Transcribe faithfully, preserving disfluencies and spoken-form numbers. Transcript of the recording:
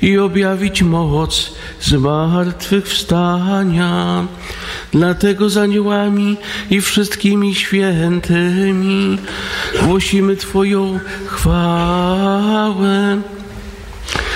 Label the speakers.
Speaker 1: i objawić moc zmartwychwstania. Dlatego z aniołami i wszystkimi świętymi głosimy Twoją chwałę.